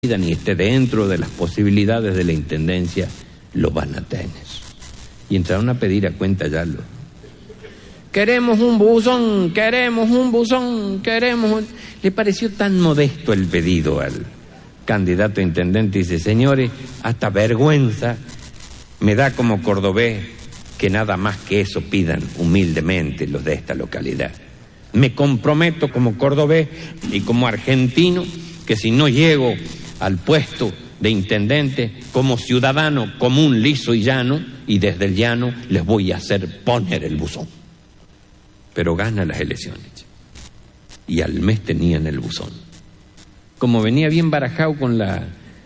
ni esté dentro de las posibilidades de la intendencia, lo van a tener. Y entraron a pedir a cuenta ya lo. Queremos un buzón, queremos un buzón, queremos un... Le pareció tan modesto el pedido al candidato a intendente. Dice: señores, hasta vergüenza me da como cordobés que nada más que eso pidan humildemente los de esta localidad. Me comprometo como cordobés y como argentino que si no llego al puesto de intendente, como ciudadano común, liso y llano, y desde el llano les voy a hacer poner el buzón. Pero gana las elecciones. Y al mes tenían el buzón. Como venía bien barajado con la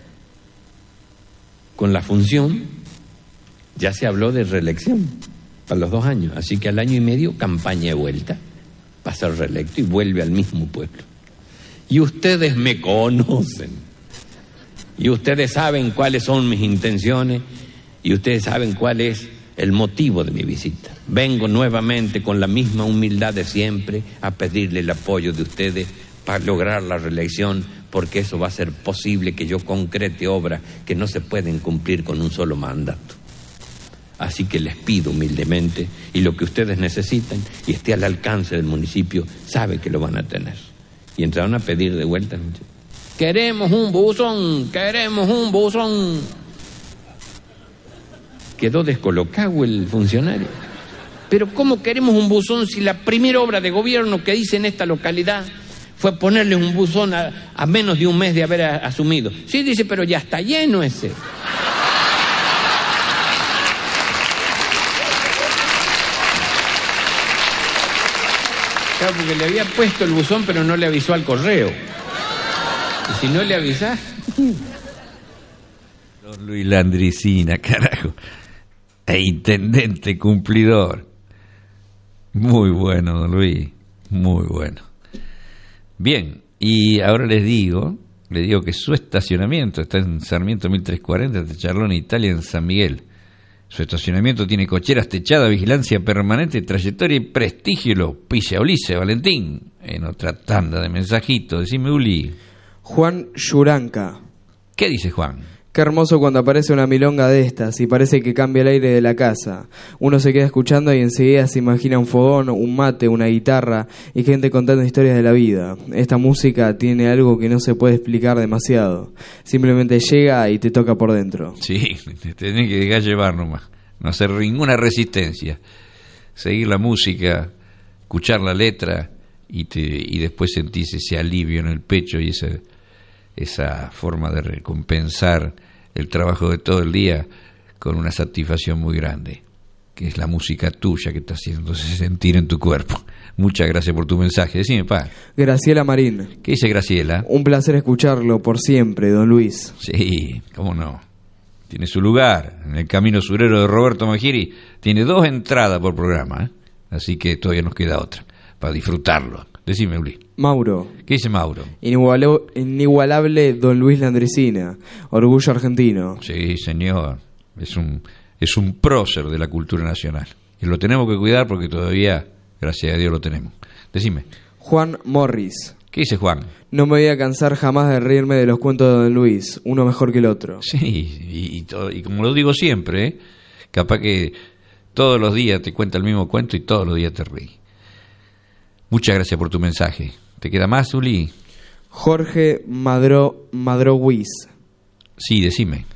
función, ya se habló de reelección para los 2 años. Así que al año y medio, campaña de vuelta, para ser reelecto y vuelve al mismo pueblo. Y ustedes me conocen. Y ustedes saben cuáles son mis intenciones. Y ustedes saben cuál es el motivo de mi visita. Vengo nuevamente con la misma humildad de siempre a pedirle el apoyo de ustedes para lograr la reelección, porque eso va a ser posible que yo concrete obras que no se pueden cumplir con un solo mandato. Así que les pido humildemente, y lo que ustedes necesitan y esté al alcance del municipio, sabe que lo van a tener. Y entraron a pedir de vuelta. Queremos un buzón, queremos un buzón. Quedó descolocado el funcionario. Pero ¿cómo queremos un buzón si la primera obra de gobierno que hice en esta localidad fue ponerle un buzón a menos de un mes de haber asumido? Sí, dice, pero ya está lleno ese. Claro, porque le había puesto el buzón, pero no le avisó al correo. Y si no le avisás... Don Luis Landricina, carajo. E intendente cumplidor. Muy bueno, don Luis. Muy bueno. Bien, y ahora les digo que su estacionamiento está en Sarmiento 1340, de Charlón, Italia, en San Miguel. Su estacionamiento tiene cocheras techadas, vigilancia permanente, trayectoria y prestigio. Lo pilla Ulises Valentín. En otra tanda de mensajitos. Decime, Uli. Juan Yuranca. ¿Qué dice Juan? Qué hermoso cuando aparece una milonga de estas y parece que cambia el aire de la casa. Uno se queda escuchando y enseguida se imagina un fogón, un mate, una guitarra y gente contando historias de la vida. Esta música tiene algo que no se puede explicar demasiado. Simplemente llega y te toca por dentro. Sí, te tenés que dejar llevar nomás. No hacer ninguna resistencia. Seguir la música, escuchar la letra y después sentís ese alivio en el pecho y esa forma de recompensar el trabajo de todo el día con una satisfacción muy grande, que es la música tuya que está haciéndose sentir en tu cuerpo. Muchas gracias por tu mensaje. Decime, pa. Graciela Marín. ¿Qué dice Graciela? Un placer escucharlo por siempre, don Luis. Sí, cómo no. Tiene su lugar en el Camino Surero de Roberto Magiri. Tiene 2 entradas por programa, ¿eh? Así que todavía nos queda otra para disfrutarlo. Decime, Uli. Mauro. ¿Qué dice Mauro? Inigualable don Luis Landricina, orgullo argentino. Sí, señor. Es un prócer de la cultura nacional. Y lo tenemos que cuidar porque todavía, gracias a Dios, lo tenemos. Decime. Juan Morris. ¿Qué dice Juan? No me voy a cansar jamás de reírme de los cuentos de don Luis, uno mejor que el otro. Sí, y como lo digo siempre, capaz que todos los días te cuenta el mismo cuento y todos los días te ríes. Muchas gracias por tu mensaje. ¿Te queda más, Uli? Jorge Madroguis. Sí, decime.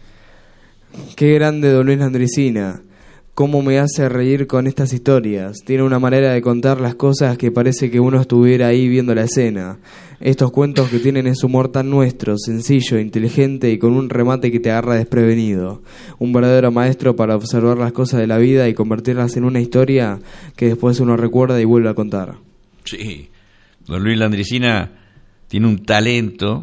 Qué grande don Luis Landricina. Cómo me hace reír con estas historias. Tiene una manera de contar las cosas que parece que uno estuviera ahí viendo la escena. Estos cuentos que tienen ese humor tan nuestro, sencillo, inteligente y con un remate que te agarra desprevenido. Un verdadero maestro para observar las cosas de la vida y convertirlas en una historia que después uno recuerda y vuelve a contar. Sí, don Luis Landricina tiene un talento,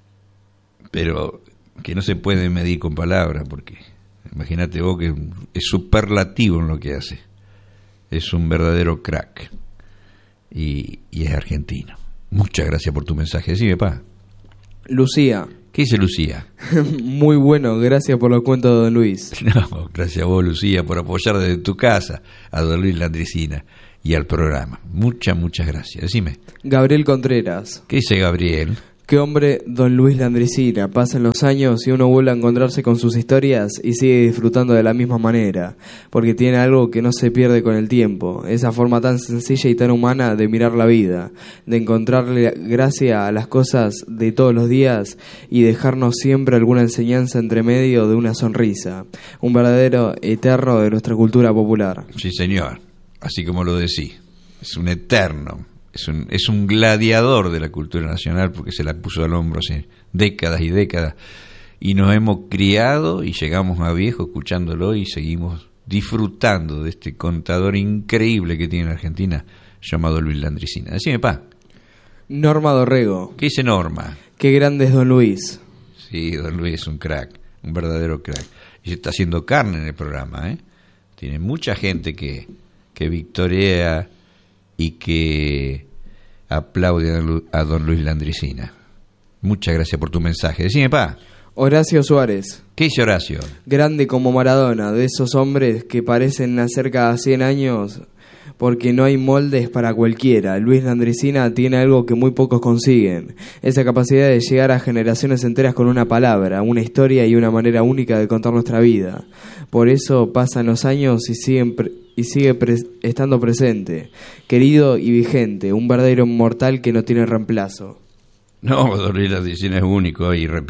pero que no se puede medir con palabras, porque imagínate vos que es superlativo en lo que hace. Es un verdadero crack y es argentino. Muchas gracias por tu mensaje. Decime, pa. Lucía. ¿Qué dice Lucía? Muy bueno, gracias por los cuentos de don Luis. No, gracias a vos, Lucía, por apoyar desde tu casa a don Luis Landricina y al programa. Muchas gracias. Decime. Gabriel Contreras. ¿Qué dice Gabriel? Qué hombre, don Luis Landricina. Pasan los años y uno vuelve a encontrarse con sus historias y sigue disfrutando de la misma manera, porque tiene algo que no se pierde con el tiempo, esa forma tan sencilla y tan humana de mirar la vida, de encontrarle gracia a las cosas de todos los días y dejarnos siempre alguna enseñanza entre medio de una sonrisa, un verdadero eterno de nuestra cultura popular. Sí, señor, así como lo decís, es un eterno. Es un gladiador de la cultura nacional porque se la puso al hombro hace décadas y décadas y nos hemos criado y llegamos a viejo escuchándolo y seguimos disfrutando de este contador increíble que tiene Argentina llamado Luis Landricina. Decime, pa. Norma Dorrego. ¿Qué dice Norma? Qué grande es don Luis. Sí, don Luis es un crack, un verdadero crack. Y se está haciendo carne en el programa, ¿eh? Tiene mucha gente que victorea y que aplaude a don Luis Landricina. Muchas gracias por tu mensaje. Decime, pa. Horacio Suárez. ¿Qué dice Horacio? Grande como Maradona, de esos hombres que parecen nacer cada 100 años porque no hay moldes para cualquiera. Luis Landricina tiene algo que muy pocos consiguen, esa capacidad de llegar a generaciones enteras con una palabra, una historia y una manera única de contar nuestra vida. Por eso pasan los años y sigue estando presente, querido y vigente, un verdadero inmortal que no tiene reemplazo. No, don Luis Landricina es único y